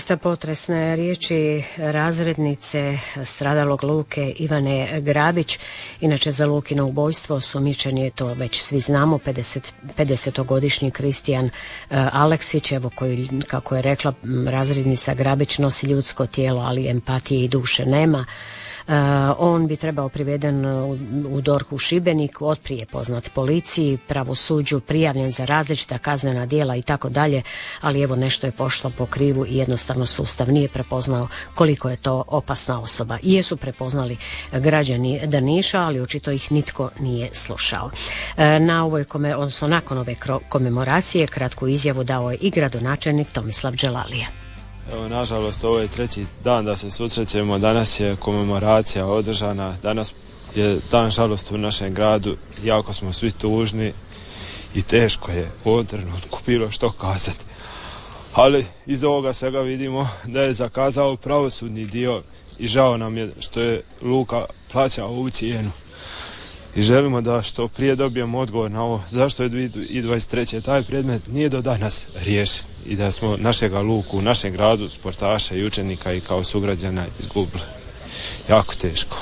Zaista potresne riječi razrednice stradalog Luke Ivane Grabić. Inače za Lukino ubojstvo osumnjičen je, to već svi znamo, 50-godišnji Kristijan Aleksić, evo koji, kako je rekla razrednica Grabić, nosi ljudsko tijelo, ali empatije i duše nema. On bi trebao priveden u DORH u Šibenik, otprije poznat policiji, pravosuđu, prijavljen za različita kaznena djela i tako dalje, ali evo nešto je pošlo po krivu i jednostavno sustav nije prepoznao koliko je to opasna osoba. I jesu prepoznali građani Drniša, ali očito ih nitko nije slušao. Nakon ove komemoracije kratku izjavu dao je i gradonačelnik Tomislav Đelalija. Evo, nažalost, ovo je treći dan da se susrećemo. Danas je komemoracija održana. Danas je dan žalosti u našem gradu. Jako smo svi tužni i teško je u ovom trenutku bilo što kazati. Ali iz ovoga svega vidimo da je zakazao pravosudni dio i žao nam je što je Luka plaćao ovu cijenu. I želimo da što prije dobijemo odgovor na ovo zašto je 2023. taj predmet nije do danas riješen i da smo našega Luku u našem gradu, sportaša i učenika i kao sugrađana izgubili. Jako teško.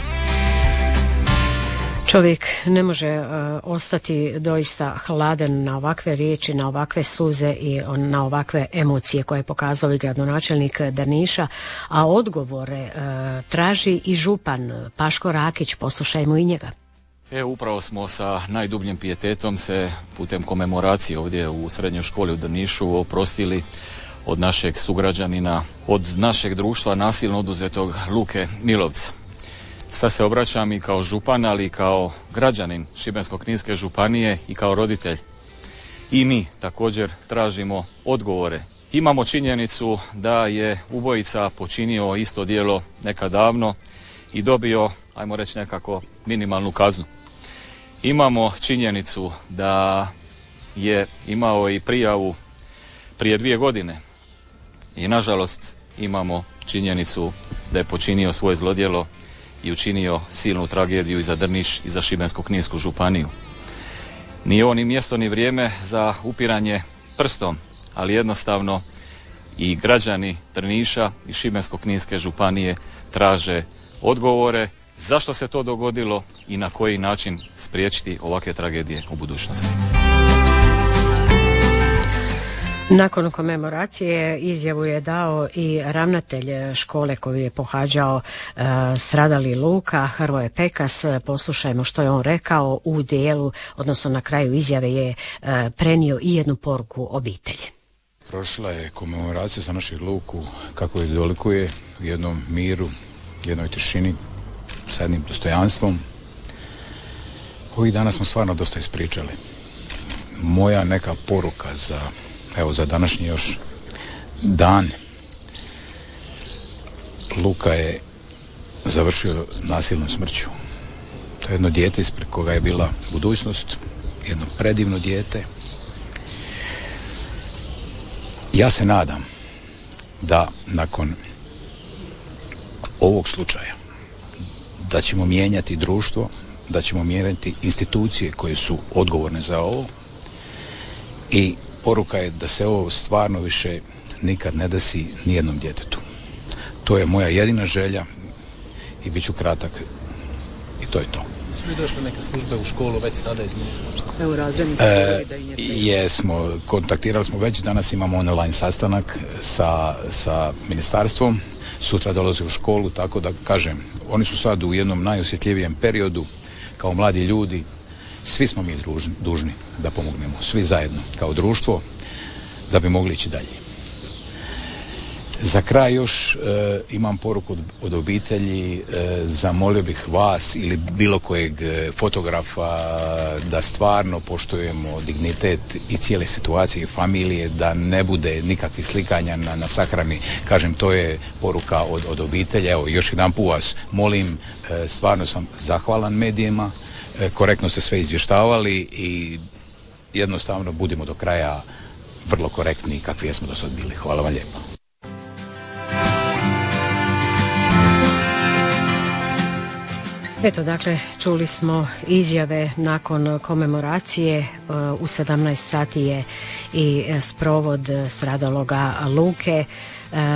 Čovjek ne može ostati doista hladan na ovakve riječi, na ovakve suze i na ovakve emocije koje je pokazao i gradonačelnik Drniša, a odgovore traži i župan Paško Rakić. Poslušajmo i njega. Upravo smo sa najdubljim pijetetom se putem komemoracije ovdje u srednjoj školi u Drnišu oprostili od našeg sugrađanina, od našeg društva nasilno oduzetog Luke Milovca. Sad se obraćam i kao župan, ali i kao građanin Šibensko-kninske županije i kao roditelj. I mi također tražimo odgovore. Imamo činjenicu da je ubojica počinio isto djelo nekad davno i dobio, ajmo reći, nekako minimalnu kaznu. Imamo činjenicu da je imao i prijavu prije 2 godine i nažalost imamo činjenicu da je počinio svoje zlodjelo i učinio silnu tragediju i za Drniš i za Šibensko-kninsku županiju. Nije ovo ni mjesto ni vrijeme za upiranje prstom, ali jednostavno i građani Drniša i Šibensko-kninske županije traže odgovore zašto se to dogodilo i na koji način spriječiti ovakve tragedije u budućnosti. Nakon komemoracije izjavu je dao i ravnatelj škole koju je pohađao stradali Luka, Hrvoje Pekas. Poslušajmo što je on rekao u dijelu, odnosno na kraju izjave je prenio i jednu poruku obitelji. Prošla je komemoracija za našeg Luku kako je dolikuje, u jednom miru, jednoj tišini, sa jednim dostojanstvom. Ovih dana smo stvarno dosta ispričali. Moja neka poruka za današnji još dan. Luka je završio nasilnom smrću. To je jedno dijete ispred koga je bila budućnost, jedno predivno dijete. Ja se nadam da nakon ovog slučaja da ćemo mijenjati društvo, da ćemo mijenjati institucije koje su odgovorne za ovo i poruka je da se ovo stvarno više nikad ne desi nijednom djetetu. To je moja jedina želja i bit ću kratak i to je to. Su li došle neke službe u školu već sada iz ministarstva? Evo razrednici jesmo, kontaktirali smo već, danas imamo online sastanak sa ministarstvom, sutra dolaze u školu, tako da kažem, oni su sad u jednom najosjetljivijem periodu, kao mladi ljudi, svi smo mi dužni da pomognemo, svi zajedno, kao društvo, da bi mogli ići dalje. Za kraj još imam poruku od obitelji, zamolio bih vas ili bilo kojeg fotografa da stvarno poštujemo dignitet i cijele situacije i familije, da ne bude nikakvih slikanja na sahrani. Kažem, to je poruka od obitelji. Evo, još jedan put vas molim, stvarno sam zahvalan medijima, korektno ste sve izvještavali i jednostavno budimo do kraja vrlo korektni kakvi smo do sad bili. Hvala vam lijepo. Eto, dakle, čuli smo izjave nakon komemoracije. U 17 sati je i sprovod stradaloga Luke.